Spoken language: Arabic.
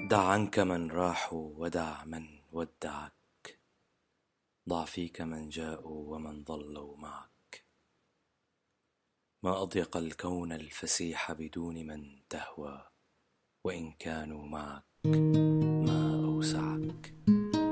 دع عنك من راحوا ودع من ودعك، ضع فيك من جاءوا ومن ظلوا معك. ما أضيق الكون الفسيح بدون من تهوى وإن كانوا معك.